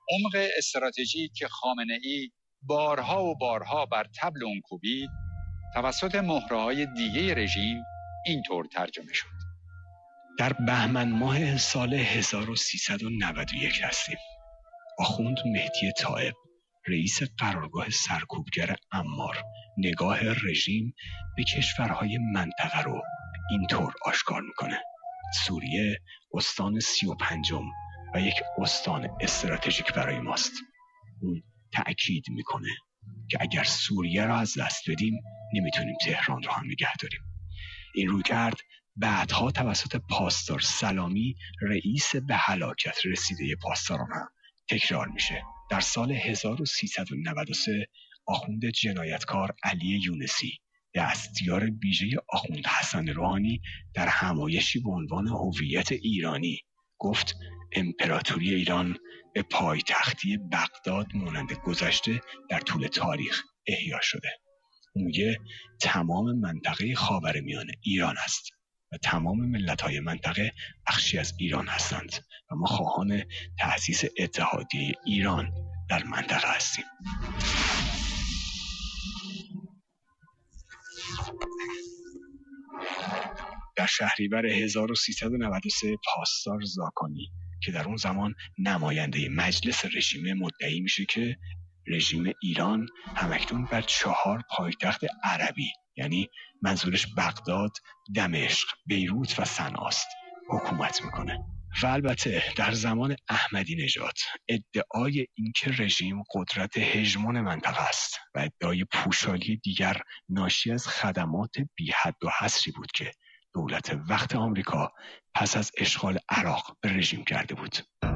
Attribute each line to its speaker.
Speaker 1: عمق استراتژی که خامنه‌ای بارها و بارها بر طبل اون کوبید توسط مهره‌های دیگه رژیم اینطور ترجمه شد.
Speaker 2: در بهمن ماه سال 1391 هستیم. آخوند مهدی طائب، رئیس قرارگاه سرکوبگر عمار، نگاه رژیم به کشورهای منطقه رو اینطور آشکار میکنه: سوریه استان 35م و یک استان استراتژیک برای ماست. اون تأکید میکنه که اگر سوریه را از دست بدیم نمیتونیم تهران رو هم نگه داریم. این رویکرد بعدها توسط پاسدار سلامی، رئیس به هلاکت رسیده پاسداران هم تکرار میشه. در سال 1393 آخوند جنایتکار علی یونسی، دستیار ویژه آخوند حسن روحانی، در همایشی به عنوان هویت ایرانی گفت امپراتوری ایران به پایتختی بغداد مانند گذشته در طول تاریخ احیا شده. میگه تمام منطقه خاورمیانه ایران است و تمام ملت‌های منطقه بخشی از ایران هستند و ما خواهان تأسیس اتحادیه ایران در منطقه هستیم. در شهریور 1393 پاسدار زاکانی که در اون زمان نماینده مجلس رژیم مدعی میشه که رژیم ایران همکنون بر 4 پایتخت عربی، یعنی منظورش بغداد، دمشق، بیروت و صنعاست، حکومت میکنه. و البته در زمان احمدی نژاد ادعای اینکه رژیم قدرت هژمون منطقه است و ادعای پوشالی دیگر ناشی از خدمات بی حد و حصری بود که دولت وقت آمریکا پس از اشغال عراق به رژیم کرده بود.